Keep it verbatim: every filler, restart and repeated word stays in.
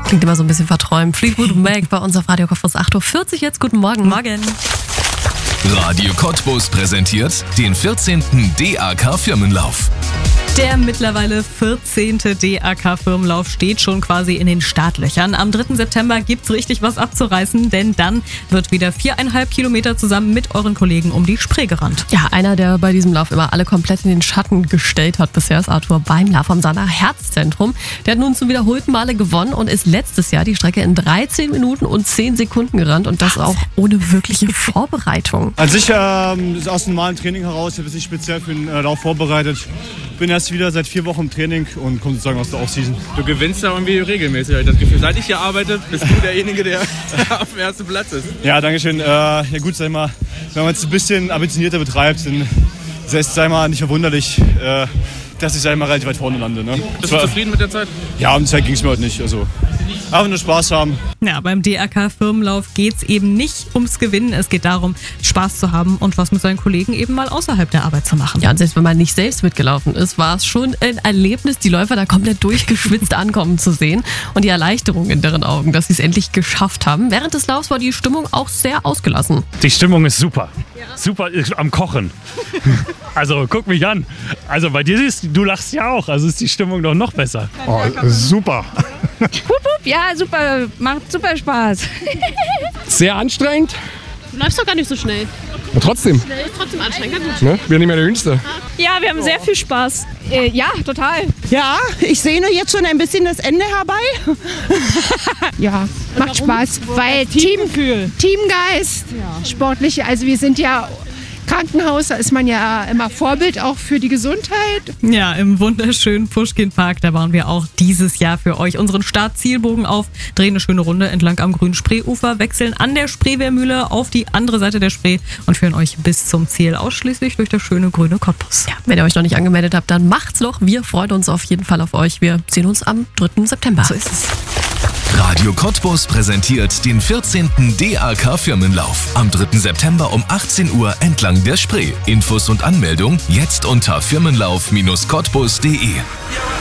Klingt immer so ein bisschen verträumt. Fleetwood Mac bei uns auf Radio Cottbus acht Uhr vierzig jetzt. Guten Morgen. Morgen. Radio Cottbus präsentiert den vierzehnten D A K-Firmenlauf. Der mittlerweile vierzehnte D A K-Firmenlauf steht schon quasi in den Startlöchern. Am dritten September gibt's richtig was abzureißen, denn dann wird wieder viereinhalb Kilometer zusammen mit euren Kollegen um die Spree gerannt. Ja, einer, der bei diesem Lauf immer alle komplett in den Schatten gestellt hat bisher, ist Arthur Beimler vom Sana Herzzentrum. Der hat nun zum wiederholten Male gewonnen und ist letztes Jahr die Strecke in dreizehn Minuten und zehn Sekunden gerannt und das auch ohne wirkliche Vorbereitung. An sich ähm, ist aus dem normalen Training heraus, ich habe mich speziell für den äh, Lauf vorbereitet. Bin erst wieder seit vier Wochen im Training und komme sozusagen aus der Offseason. Du gewinnst ja irgendwie regelmäßig, habe ich das Gefühl. Seit ich hier arbeite, bist du derjenige, der auf dem ersten Platz ist. Ja, danke schön. Äh, ja gut, sag mal, wenn man es ein bisschen ambitionierter betreibt, dann ist es sag mal, nicht verwunderlich, äh, dass ich sag mal, relativ weit vorne lande. Ne? Bist du zufrieden mit der Zeit? Ja, um die Zeit ging es mir heute nicht. Also einfach nur Spaß haben. Ja, beim D A K-Firmenlauf geht's eben nicht ums Gewinnen. Es geht darum, Spaß zu haben und was mit seinen Kollegen eben mal außerhalb der Arbeit zu machen. Ja, und selbst wenn man nicht selbst mitgelaufen ist, war es schon ein Erlebnis, die Läufer da komplett durchgeschwitzt ankommen zu sehen und die Erleichterung in deren Augen, dass sie es endlich geschafft haben. Während des Laufs war die Stimmung auch sehr ausgelassen. Die Stimmung ist super. Ja. Super ist am Kochen. Also guck mich an. Also bei dir ist, du lachst ja auch, also ist die Stimmung doch noch besser. Oh, super. Hup, hup, ja, super, macht super Spaß. Sehr anstrengend. Du läufst doch gar nicht so schnell. Und trotzdem. Schnell ist trotzdem anstrengend. Ne? Wir sind nicht mehr der Jüngste. Ja, wir haben sehr viel Spaß. Äh, ja, total. Ja, ich sehne jetzt schon ein bisschen das Ende herbei. Ja, macht Spaß, weil Teamgefühl, Teamgeist, ja. Sportliche, also wir sind ja Krankenhaus, da ist man ja immer Vorbild auch für die Gesundheit. Ja, im wunderschönen Puschkin-Park, da bauen wir auch dieses Jahr für euch unseren Start-Zielbogen auf, drehen eine schöne Runde entlang am grünen Spreeufer, wechseln an der Spreewehrmühle auf die andere Seite der Spree und führen euch bis zum Ziel, ausschließlich durch das schöne grüne Cottbus. Ja, wenn ihr euch noch nicht angemeldet habt, dann macht's noch. Wir freuen uns auf jeden Fall auf euch. Wir sehen uns am dritten September. So ist es. Radio Cottbus präsentiert den vierzehnten D A K-Firmenlauf. Am dritten September um achtzehn Uhr entlang der Spree. Infos und Anmeldung jetzt unter firmenlauf Bindestrich cottbus punkt de.